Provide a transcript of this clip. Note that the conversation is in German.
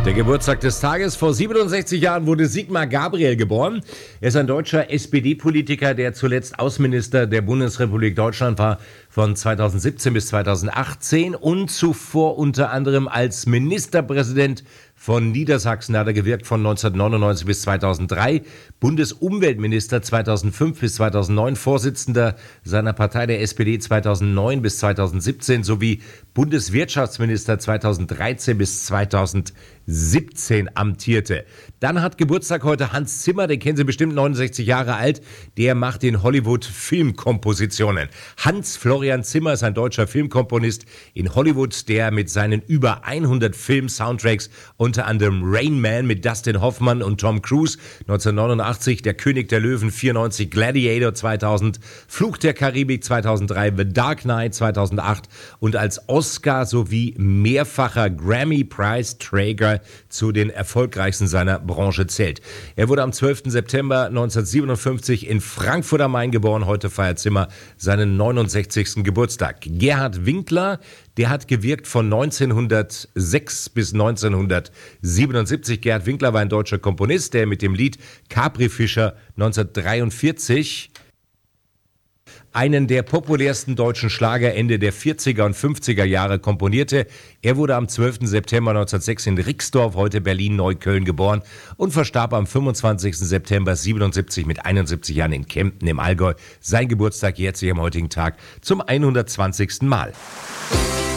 Der Geburtstag des Tages. Vor 67 Jahren wurde Sigmar Gabriel geboren. Er ist ein deutscher SPD-Politiker, der zuletzt Außenminister der Bundesrepublik Deutschland war von 2017 bis 2018 und zuvor unter anderem als Ministerpräsident von Niedersachsen hat er gewirkt von 1999 bis 2003, Bundesumweltminister 2005 bis 2009, Vorsitzender seiner Partei der SPD 2009 bis 2017 sowie Bundeswirtschaftsminister 2013 bis 2017 amtierte. Dann hat Geburtstag heute Hans Zimmer, den kennen Sie bestimmt, 69 Jahre alt, der macht in Hollywood Filmkompositionen. Hans Florian Zimmer ist ein deutscher Filmkomponist in Hollywood, der mit seinen über 100 Film-Soundtracks unter anderem Rain Man mit Dustin Hoffmann und Tom Cruise, 1989 Der König der Löwen, 94 Gladiator 2000, Fluch der Karibik 2003, The Dark Knight 2008 und als Oscar- sowie mehrfacher Grammy-Preisträger zu den erfolgreichsten seiner Branche zählt. Er wurde am 12. September 1957 in Frankfurt am Main geboren. Heute feiert Zimmer seinen 69. Geburtstag. Gerhard Winkler, der hat gewirkt von 1906 bis 1977. Gerhard Winkler war ein deutscher Komponist, der mit dem Lied Capri-Fischer 1943 einen der populärsten deutschen Schlager Ende der 40er und 50er Jahre komponierte. Er wurde am 12. September 1906 in Rixdorf, heute Berlin-Neukölln, geboren und verstarb am 25. September 77 mit 71 Jahren in Kempten im Allgäu. Sein Geburtstag jährt sich am heutigen Tag zum 120. Mal.